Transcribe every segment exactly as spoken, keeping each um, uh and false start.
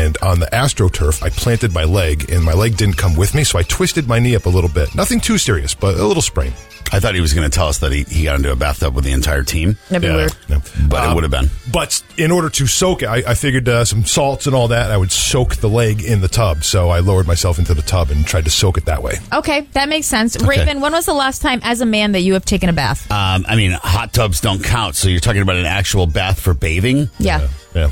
and on the AstroTurf, I planted my leg, and my leg didn't come with me, so I twisted my knee up a little bit. Nothing too serious, but a little sprain. I thought he was going to tell us that he, he got into a bathtub with the entire team. That'd be Yeah, weird. no. But Um, it would have been. But in order to soak it, I, I figured uh, some salts and all that, I would soak the leg in the tub. So I lowered myself into the tub and tried to soak it that way. Okay, that makes sense. Raven, when was the last time as a man that you have taken a bath? Um, I mean, hot tubs don't count, so you're talking about an actual bath for bathing? Yeah. Yeah.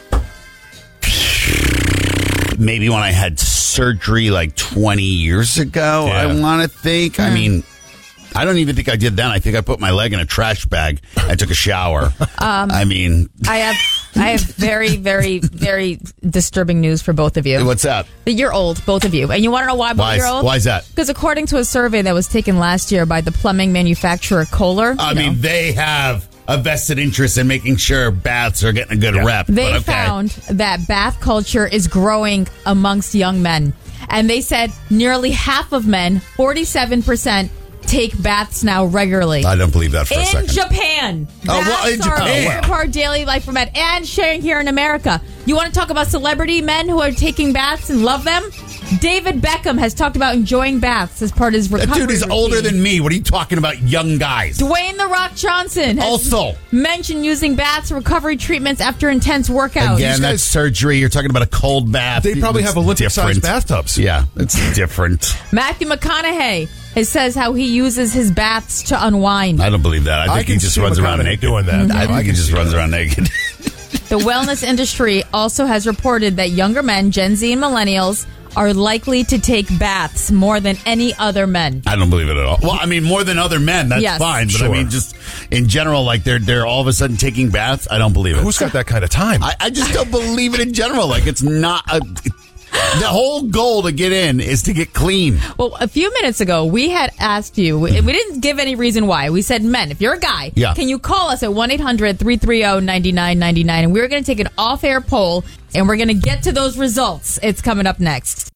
Maybe when I had surgery like twenty years ago, Yeah. I want to think. I mean, I don't even think I did then. I think I put my leg in a trash bag and took a shower. Um, I mean, I have I have very, very, very disturbing news for both of you. what's that? You're old, both of you. And you want to know why both Why you're is, old? why is that? Because according to a survey that was taken last year by the plumbing manufacturer Kohler, I you know, mean, they have a vested interest in making sure baths are getting a good rep. they but okay. found that bath culture is growing amongst young men. And they said nearly half of men, forty-seven percent, take baths now regularly. I don't believe that for a in second. Japan. Oh, well, in Baths are a Japan. major part of daily life for men and sharing here in America. You want to talk about celebrity men who are taking baths and love them? David Beckham has talked about enjoying baths as part of his That recovery dude is routine. older than me. What are you talking about, young guys? Dwayne The Rock Johnson has Also. mentioned using baths recovery treatments after intense workouts. Again, that's surgery. You're talking about a cold bath. They probably It's have Olympic-sized different. bathtubs. Yeah, it's different. Matthew McConaughey has says how he uses his baths to unwind. I don't believe that. I think I he can just see runs around McConaughey naked. doing that. I I think he can just see runs that. around naked. The wellness industry also has reported that younger men, Gen Z and millennials, are likely to take baths more than any other men. I don't believe it at all. Well, I mean, more than other men, that's Yes. fine. But I Sure. mean, just in general, like they're they're all of a sudden taking baths. I don't believe it. Who's got that kind of time? I, I just don't believe it in general. Like it's not a. The whole goal to get in is to get clean. Well, a few minutes ago, we had asked you, we, we didn't give any reason why. We said, men, if you're a guy, Yeah. can you call us at one eight hundred three three zero nine nine nine nine? And we're going to take an off-air poll, and we're going to get to those results. It's coming up next.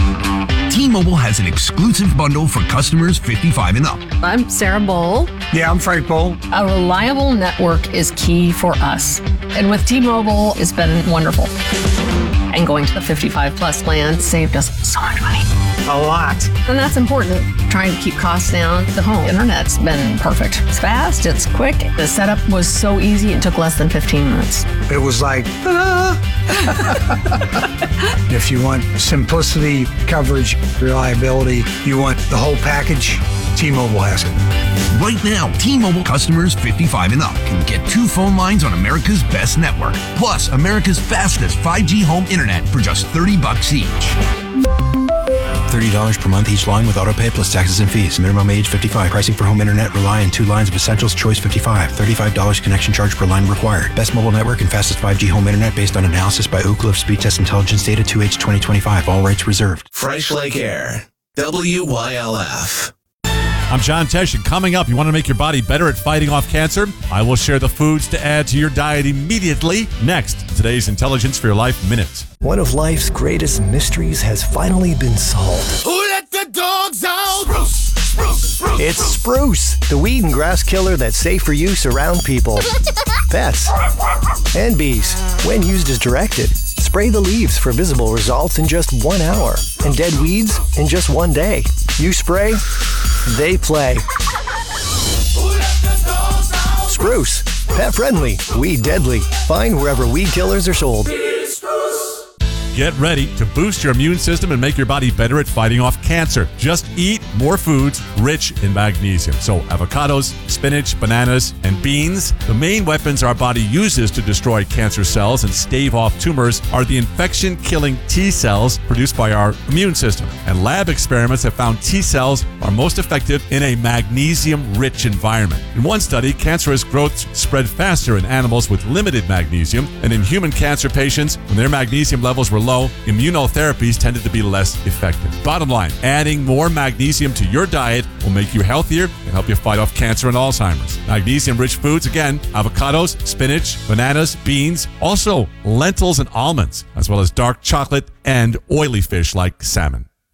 T-Mobile has an exclusive bundle for customers fifty-five and up. I'm Sarah Bowl. Yeah, I'm Frank Bowl. A reliable network is key for us. And with T-Mobile, it's been wonderful. And going to the fifty-five plus plan saved us so much money. A lot. And that's important. Trying to keep costs down. The home internet's been perfect. It's fast, it's quick. The setup was so easy, it took less than fifteen minutes. It was like, ah. If you want simplicity, coverage, reliability, you want the whole package, T-Mobile has it. Right now, T-Mobile customers fifty-five and up can get two phone lines on America's best network, plus America's fastest five G home internet for just thirty bucks each. thirty dollars per month each line with autopay plus taxes and fees. Minimum age fifty-five. Pricing for home internet rely on two lines of Essentials Choice fifty-five. thirty-five dollars connection charge per line required. Best mobile network and fastest five G home internet based on analysis by Ookla of Speed Test Intelligence Data two H twenty twenty-five. All rights reserved. Fresh Lake Air. W Y L F. I'm John Tesh, and coming up, you want to make your body better at fighting off cancer? I will share the foods to add to your diet immediately. Next, today's Intelligence for Your Life Minute. One of life's greatest mysteries has finally been solved. Who let the dogs out? Spruce, spruce, spruce. It's Spruce, the weed and grass killer that's safe for use around people, pets, and bees. When used as directed, spray the leaves for visible results in just one hour, and dead weeds in just one day. You spray, they play. Spruce, pet friendly, weed deadly. Find wherever weed killers are sold. Get ready to boost your immune system and make your body better at fighting off cancer. Just eat more foods rich in magnesium. So avocados, spinach, bananas, and beans. The main weapons our body uses to destroy cancer cells and stave off tumors are the infection-killing T cells produced by our immune system. And lab experiments have found T cells are most effective in a magnesium-rich environment. In one study, cancerous growths spread faster in animals with limited magnesium, and in human cancer patients, when their magnesium levels were low, immunotherapies tended to be less effective. Bottom line, adding more magnesium to your diet will make you healthier and help you fight off cancer and Alzheimer's. Magnesium-rich foods, again, avocados, spinach, bananas, beans, also lentils and almonds, as well as dark chocolate and oily fish like salmon.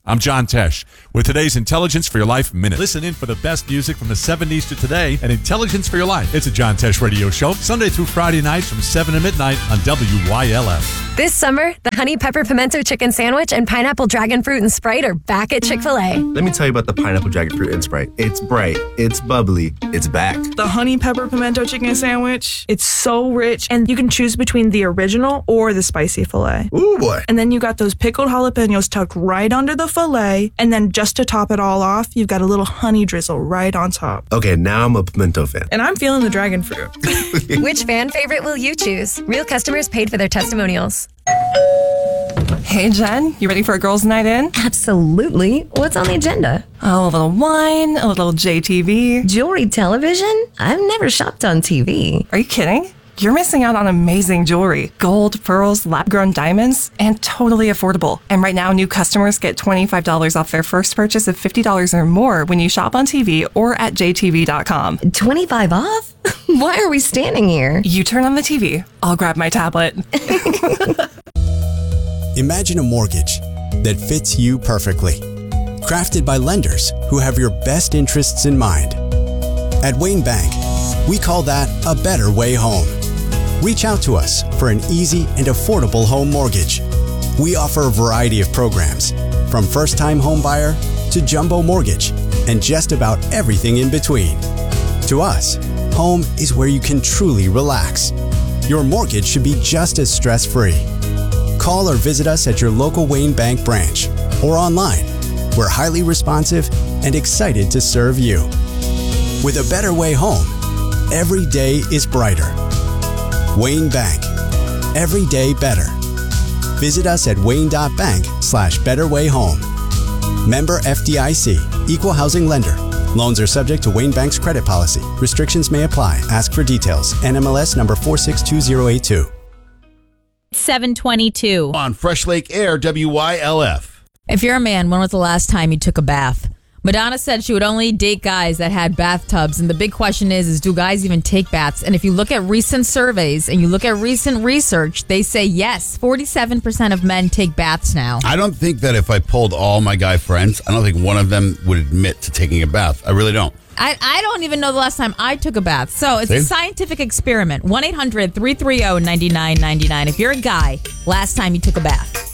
I'm John Tesh with today's Intelligence for Your Life Minute. Listen in for the best music from the seventies to today and Intelligence for Your Life. It's a John Tesh radio show, Sunday through Friday nights from seven to midnight on W Y L F. This summer, the Honey Pepper Pimento Chicken Sandwich and Pineapple Dragon Fruit and Sprite are back at Chick-fil-A. Let me tell you about the Pineapple Dragon Fruit and Sprite. It's bright, it's bubbly, it's back. The Honey Pepper Pimento Chicken Sandwich, it's so rich, and you can choose between the original or the spicy filet. Ooh, boy. And then you got those pickled jalapenos tucked right under the filet, and then just to top it all off, you've got a little honey drizzle right on top. Okay, now I'm a pimento fan. And I'm feeling the dragon fruit. Which fan favorite will you choose? Real customers paid for their testimonials. Hey, Jen, you ready for a girls' night in? Absolutely. What's on the agenda? Oh, a little wine, a little J T V. Jewelry television? I've never shopped on T V. Are you kidding? You're missing out on amazing jewelry. Gold, pearls, lab-grown diamonds, and totally affordable. And right now, new customers get twenty-five dollars off their first purchase of fifty dollars or more when you shop on T V or at J T V dot com. twenty-five off? Why are we standing here? You turn on the T V. I'll grab my tablet. Imagine a mortgage that fits you perfectly. Crafted by lenders who have your best interests in mind. At Wayne Bank, we call that a better way home. Reach out to us for an easy and affordable home mortgage. We offer a variety of programs, from first-time home buyer to jumbo mortgage, and just about everything in between. To us, home is where you can truly relax. Your mortgage should be just as stress-free. Call or visit us at your local Wayne Bank branch or online. We're highly responsive and excited to serve you. With a better way home, every day is brighter. Wayne Bank. Every day better. Visit us at wayne.bank slash betterwayhome. Member F D I C. Equal housing lender. Loans are subject to Wayne Bank's credit policy. Restrictions may apply. Ask for details. N M L S number four six two zero eight two. seven twenty-two. On Fresh Lake Air, W Y L F. If you're a man, when was the last time you took a bath? Madonna said she would only date guys that had bathtubs. And the big question is, is do guys even take baths? And if you look at recent surveys and you look at recent research, they say yes, forty-seven percent of men take baths now. I don't think that if I polled all my guy friends, I don't think one of them would admit to taking a bath. I really don't. I, I don't even know the last time I took a bath. So it's See? a scientific experiment. one eight hundred three three zero nine nine nine nine. If you're a guy, last time you took a bath.